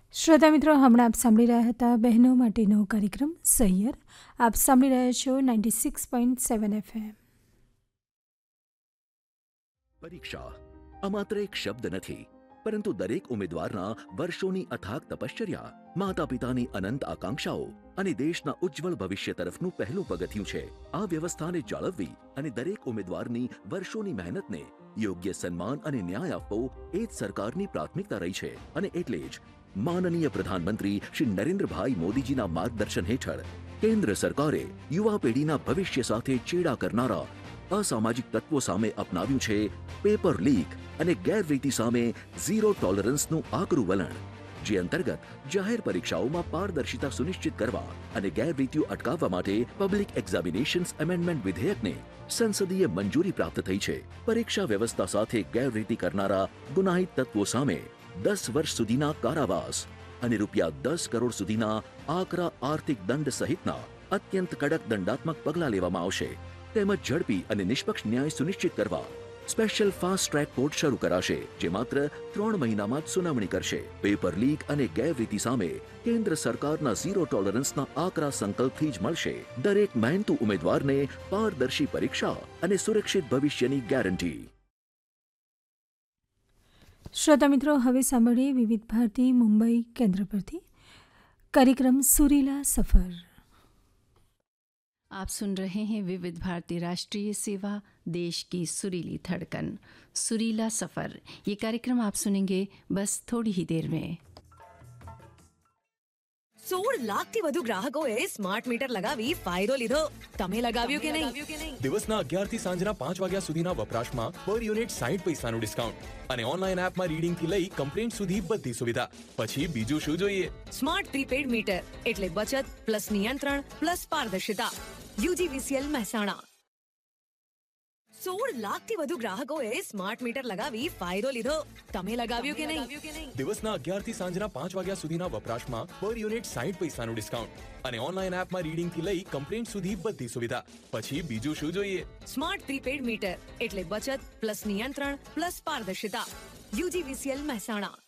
શ્રોતા મિત્રો, હમણાં આપ સાંભળી રહ્યા હતા બહેનો માટેનો કાર્યક્રમ સહિયર. આપ સાંભળી રહ્યા છો 96.7 FM. પરીક્ષા આ માત્ર એક શબ્દ નથી, પરંતુ દરેક ઉમેદવારના વર્ષોની અથાગ તપશ્ચર્યા, માતા પિતાની અનંત આકાંક્ષાઓ અને દેશના ઉજ્જવળ ભવિષ્ય તરફનું પહેલું પગથિયું છે. આ વ્યવસ્થાને જાળવવી અને દરેક ઉમેદવારની વર્ષોની મહેનતને યોગ્ય સન્માન અને ન્યાય આપવો એ જ સરકારની પ્રાથમિકતા રહી છે. અને એટલે જ માનનીય પ્રધાનમંત્રી શ્રી નરેન્દ્રભાઈ મોદીજીના માર્ગદર્શન હેઠળ કેન્દ્ર સરકારે યુવા પેઢીના ભવિષ્ય સાથે ચેડા કરનારા અસામાજિક તત્વો સામે અપનાવ્યું છે પેપર લીક અને ગેરરીતિ સામે ઝીરો ટોલરન્સનું આકરું વલણ, જે અંતર્ગત જાહેર પરીક્ષાઓમાં પારદર્શિતા સુનિશ્ચિત કરવા અને ગેરરીતિઓ અટકાવવા માટે પબ્લિક એક્ઝામિનેશન્સ એમેન્ડમેન્ટ વિધેયકને સંસદીય મંજૂરી પ્રાપ્ત થઈ છે. પરીક્ષા વ્યવસ્થા સાથે ગેરરીતિ કરનારા ગુનાહિત તત્વો સામે 10 વર્ષ સુધીના કારાવાસ અને ₹10 કરોડ સુધીના આકરા આર્થિક દંડ સહિતના અત્યંત કડક દંડાત્મક પગલાં લેવામાં આવશે. તેમજ ઝડપી અને નિષ્પક્ષ ન્યાય સુનિશ્ચિત કરવા સ્પેશિયલ ફાસ્ટ ટ્રેક કોર્ટ શરૂ કરાશે, જે માત્ર 3 મહિનામાં જ સુનાવણી કરશે. પેપર લીક અને ગેરરીતિ સામે કેન્દ્ર સરકારના ઝીરો ટોલરન્સના આકરા સંકલ્પથી જ મળશે દરેક મહેનતુ ઉમેદવારને પારદર્શી પરીક્ષા અને સુરક્ષિત ભવિષ્યની ગેરંટી. શ્રોતા મિત્રો, હવે સાંભળીએ વિવિધ ભારતી મુંબઈ કેન્દ્ર પરથી कार्यक्रम सुरीला सफ़र. आप सुन रहे हैं विविध भारती राष्ट्रीय सेवा, देश की सुरीली धड़कन, सुरीला सफ़र. ये कार्यक्रम आप सुनेंगे बस थोड़ी ही देर में. 16 લાખથી વધુ ગ્રાહકોએ સ્માર્ટ મીટર લગાવી ફાયદો લીધો. તમે લગાવ્યું કે નહીં? દિવસના 11 થી સાંજના 5 વાગ્યા સુધીના વપરાશમાં પર યુનિટ 60 પૈસાનું ડિસ્કાઉન્ટ અને ઓનલાઈન એપમાં રીડિંગથી લઈ કમ્પ્લેન્ટ સુધી બધી સુવિધા. પછી બીજું શું જોઈએ? સ્માર્ટ પ્રીપેડ મીટર એટલે બચત પ્લસ નિયંત્રણ પ્લસ પારદર્શિતા. UGVCL મહેસાણા. 16 લાખથી વધુ ગ્રાહકોએ સ્માર્ટ મીટર લગાવી ફાયદો લીધો. તમે લગાવ્યું કે નહીં? દિવસના 11 થી સાંજના 5 વાગ્યા સુધીના વપરાશમાં પર યુનિટ 60 પૈસાનું ડિસ્કાઉન્ટ અને ઓનલાઈન એપમાં રીડિંગથી લઈ કમ્પ્લેન્ટ સુધી બધી સુવિધા. પછી બીજું શું જોઈએ? સ્માર્ટ પ્રીપેડ મીટર એટલે બચત પ્લસ નિયંત્રણ પ્લસ પારદર્શિતા. UGVCL મહેસાણા.